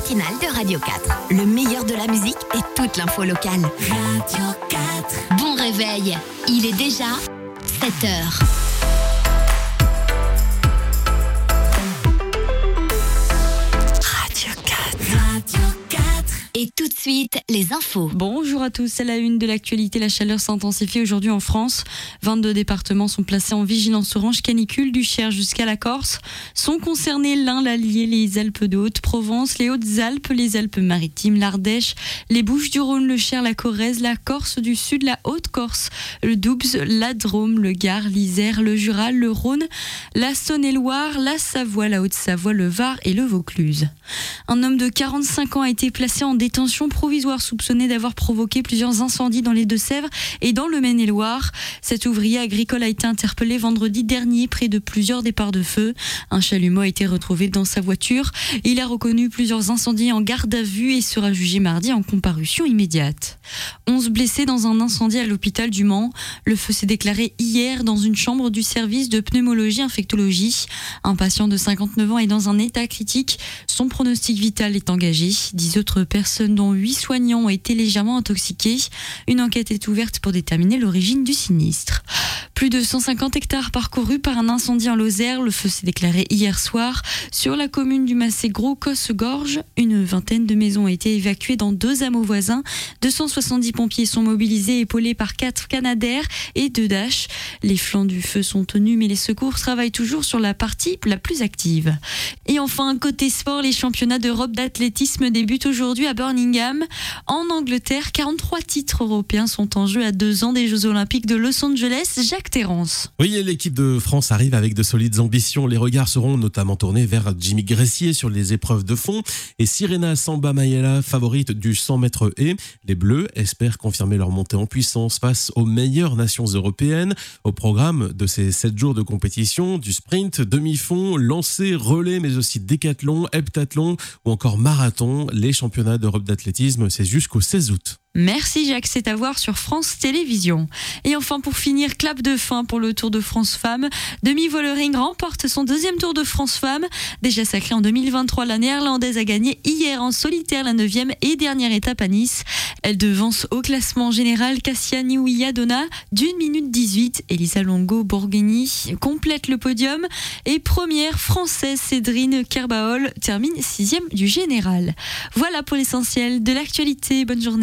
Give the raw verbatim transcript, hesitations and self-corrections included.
matinale de Radio quatre. Le meilleur de la musique et toute l'info locale. Radio quatre. Bon réveil, il est déjà sept heures. Radio quatre. Radio quatre. Et tout de suite, les infos. Bonjour à tous, c'est la une de l'actualité. La chaleur s'intensifie aujourd'hui en France. vingt-deux départements sont placés en vigilance orange canicule, du Cher jusqu'à la Corse. Sont concernés l'Ain, l'Allier, les Alpes de Haute-Provence, les Hautes-Alpes, les Alpes-Maritimes, l'Ardèche, les Bouches-du-Rhône, le Cher, la Corrèze, la Corse du Sud, la Haute-Corse, le Doubs, la Drôme, le Gard, l'Isère, le Jura, le Rhône, la Saône-et-Loire, la Savoie, la Haute-Savoie, le Var et le Vaucluse. Un homme de quarante-cinq ans a été placé en détention provisoire soupçonné d'avoir provoqué plusieurs incendies dans les Deux-Sèvres et dans le Maine-et-Loire. Cet ouvrier agricole a été interpellé vendredi dernier près de plusieurs départs de feu. Un chalumeau a été retrouvé dans sa voiture. Il a reconnu plusieurs incendies en garde à vue et sera jugé mardi en comparution immédiate. onze blessés dans un incendie à l'hôpital du Mans. Le feu s'est déclaré hier dans une chambre du service de pneumologie-infectologie. Un patient de cinquante-neuf ans est dans un état critique. Son pronostic vital est engagé. Dix autres personnes, dont huit soignants, ont été légèrement intoxiqués. Une enquête est ouverte pour déterminer l'origine du sinistre. Plus de cent cinquante hectares parcourus par un incendie en Lozère. Le feu s'est déclaré hier soir sur la commune du Massé-Gros-Cosse-Gorge. Une vingtaine de maisons ont été évacuées dans deux hameaux voisins. deux cent soixante-dix pompiers sont mobilisés, épaulés par quatre Canadair et deux Dash. Les flancs du feu sont tenus, mais les secours travaillent toujours sur la partie la plus active. Et enfin, côté sport, les championnats d'Europe d'athlétisme débutent aujourd'hui à Birmingham. En Angleterre, quarante-trois titres européens sont en jeu à deux ans des Jeux Olympiques de Los Angeles. Jacques Terrance. Oui, et l'équipe de France arrive avec de solides ambitions. Les regards seront notamment tournés vers Jimmy Gressier sur les épreuves de fond et Sirena Samba Mayela, favorite du cent mètres haies. Les Bleus espèrent confirmer leur montée en puissance face aux meilleures nations européennes. Au programme de ces sept jours de compétition, du sprint, demi-fond, lancer, relais, mais aussi décathlon, heptathlon ou encore marathon. Les championnats d'Europe d'athlétisme, c'est jusqu'au seize août. Merci Jacques, c'est à voir sur France Télévisions. Et enfin, pour finir, clap de fin pour le Tour de France Femmes. Demi Vollering remporte son deuxième Tour de France Femmes. Déjà sacrée en deux mille vingt-trois, la Néerlandaise a gagné hier en solitaire la neuvième et dernière étape à Nice. Elle devance au classement général Cassia Niouia-Donna d'une minute dix-huit. Elisa Longo-Borghini complète le podium et première française Cédrine Kerbaol termine sixième du général. Voilà pour l'essentiel de l'actualité. Bonne journée.